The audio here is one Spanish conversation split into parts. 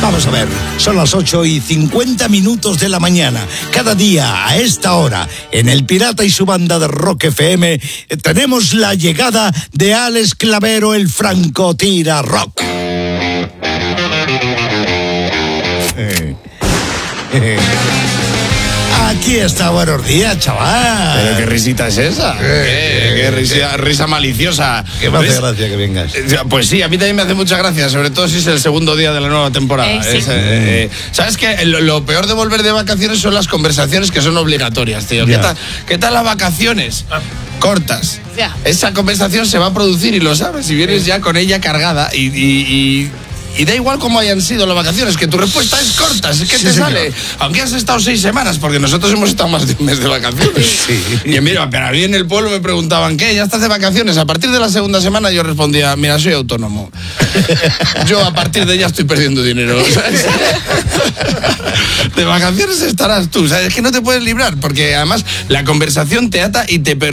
Vamos a ver, son las 8:50 de la mañana. Cada día a esta hora, en El Pirata y su banda de Rock FM, tenemos la llegada de Alex Clavero, el Francotira Rock. Aquí está, buenos días, chaval. ¿Pero qué risita es esa? ¿Qué risa maliciosa? Que me hace gracia que vengas. Pues sí, a mí también me hace mucha gracia, sobre todo si es el segundo día de la nueva temporada. Sí. ¿Sabes qué? Lo peor de volver de vacaciones son las conversaciones que son obligatorias, tío. ¿Qué tal las vacaciones? Cortas. Ya. Esa conversación se va a producir y lo sabes, si vienes ya con ella cargada y da igual cómo hayan sido las vacaciones, que tu respuesta es corta, es que te sale. Aunque has estado 6 semanas, porque nosotros hemos estado más de un mes de vacaciones. Sí. Y mira, pero a mí en el pueblo me preguntaban, ¿qué? ¿Ya estás de vacaciones? A partir de la segunda semana yo respondía, mira, soy autónomo. Yo a partir de ella estoy perdiendo dinero, ¿sabes? De vacaciones estarás tú, ¿sabes? Es que no te puedes librar, porque además la conversación te ata y te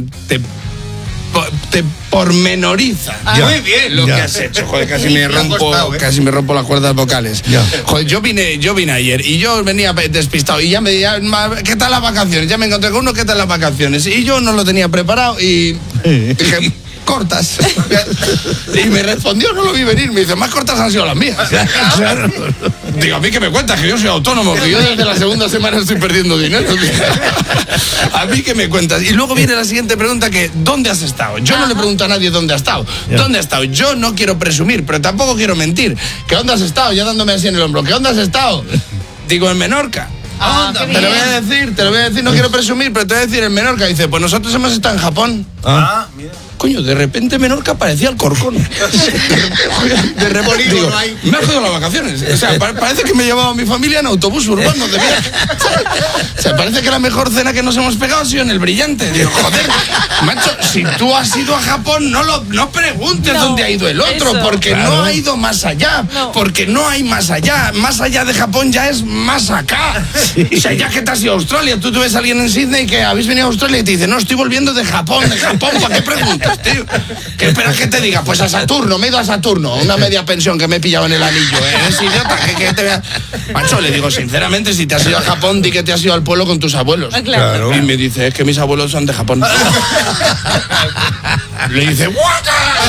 pormenoriza. Muy bien lo que has hecho. Joder, casi me rompo las cuerdas vocales. Ya. Joder, yo vine ayer y yo venía despistado y ya me decía, ¿qué tal las vacaciones? Ya me encontré con uno, ¿qué tal las vacaciones? Y yo no lo tenía preparado y dije, cortas. Y me respondió, no lo vi venir, me dice, más cortas han sido las mías. Claro. Digo, a mí que me cuentas, que yo soy autónomo, que yo desde la segunda semana estoy perdiendo dinero. A mí que me cuentas. Y luego viene la siguiente pregunta, que ¿dónde has estado? Yo no le pregunto a nadie dónde ha estado. ¿Dónde ha estado? Yo no quiero presumir, pero tampoco quiero mentir. ¿Qué dónde has estado? Ya dándome así en el hombro. ¿Qué dónde has estado? Digo, en Menorca. Te lo voy a decir, no quiero presumir, pero te voy a decir en Menorca. Dice, pues nosotros hemos estado en Japón. Mira. Coño, de repente Menorca parecía Alcorcón. De repente digo, me ha jodido las vacaciones. O sea, parece que me llevaba a mi familia en autobús urbano de viaje. O sea, parece que la mejor cena que nos hemos pegado ha sido en el Brillante. Digo, joder, macho, si tú has ido a Japón, no preguntes dónde ha ido el otro, porque no ha ido más allá, porque no hay más allá. Más allá de Japón ya es más acá. O sea, ya que te has ido a Australia, tú ves a alguien en Sydney que habéis venido a Australia y te dice, no, estoy volviendo de Japón, ¿para qué preguntas, tío? ¿Qué esperas que te diga? Pues a Saturno, me he ido a Saturno, una media pensión que me he pillado en el anillo, es idiota, que te vea. Macho, le digo, sinceramente, si te has ido a Japón, di que te has ido al pueblo con tus abuelos. Claro. Y me dice, es que mis abuelos son de Japón. Le dice, ¿what?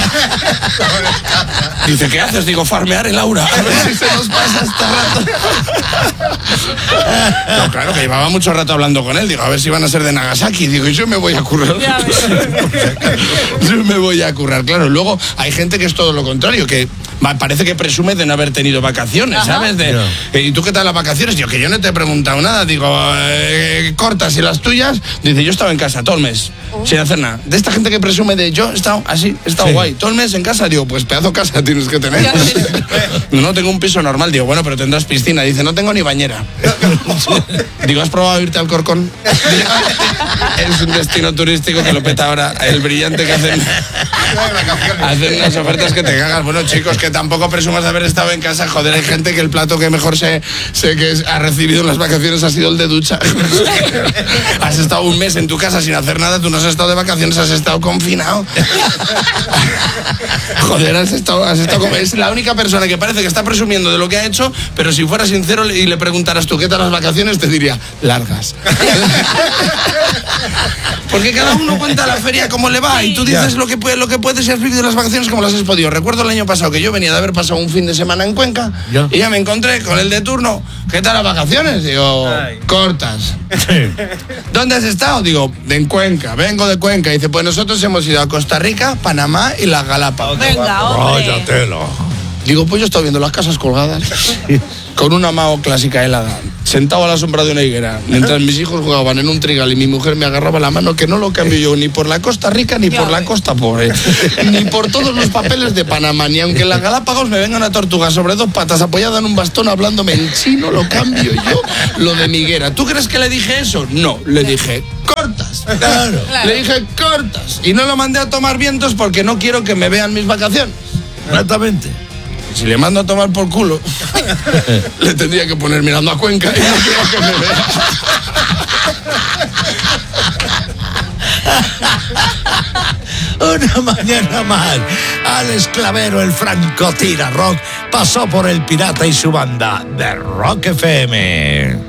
Dice, ¿qué haces? Digo, farmear el aura. A ver si se nos pasa este rato. No, claro, que llevaba mucho rato hablando con él. Digo, a ver si van a ser de Nagasaki. Digo, y yo me voy a currar. Yo me voy a currar, claro. Luego hay gente que es todo lo contrario, que parece que presume de no haber tenido vacaciones, ¿sabes? ¿Y tú qué tal las vacaciones? Yo, que yo no te he preguntado nada. Digo, cortas, ¿y las tuyas? Dice, yo estaba en casa todo el mes, sin hacer nada. De esta gente que presume de yo he estado así, he estado guay, todo el mes en casa. Digo, pues pedazo casa tienes que tener. No tengo un piso normal. Digo, bueno, pero tendrás piscina. Dice, no tengo ni bañera. Digo, ¿has probado irte al Corcón? Es un destino turístico que lo peta ahora. El Brillante, que hacen unas ofertas que te cagas. Bueno, chicos, que tampoco presumas de haber estado en casa. Joder, hay gente que el plato que mejor sé que ha recibido en las vacaciones ha sido el de ducha. Has estado un mes en tu casa sin hacer nada. Tú no has estado de vacaciones, has estado confinado. Joder, has estado es la única persona que parece que está presumiendo de lo que ha hecho, pero si fuera sincero y le preguntaras tú qué tal las vacaciones, te diría, largas. Porque cada uno cuenta la feria como le va y tú dices lo que puedes y has vivido las vacaciones como las has podido. Recuerdo el año pasado que yo venía de haber pasado un fin de semana en Cuenca y ya me encontré con el de turno. ¿Qué tal las vacaciones? Digo, cortas. ¿Dónde has estado? Digo, en Cuenca, vengo de Cuenca. Dice, pues nosotros hemos ido a Costa Rica, Panamá y las Galápagos. Venga, hombre. Digo, pues yo he estado viendo las casas colgadas con una Mao clásica helada, sentado a la sombra de una higuera, mientras mis hijos jugaban en un trigal y mi mujer me agarraba la mano, que no lo cambio yo ni por la Costa Rica ni por la Costa Pobre, ni por todos los papeles de Panamá, ni aunque en las Galápagos me venga una tortuga sobre 2 patas apoyada en un bastón hablándome en chino, lo cambio yo lo de mi higuera. ¿Tú crees que le dije eso? No, le dije, cortas. Claro. Le dije, cortas. Y no lo mandé a tomar vientos porque no quiero que me vean mis vacaciones. Exactamente. Si le mando a tomar por culo, le tendría que poner mirando a Cuenca y no quiero que me vea. Una mañana más, Alex Clavero, el francotira rock, pasó por El Pirata y su banda de Rock FM.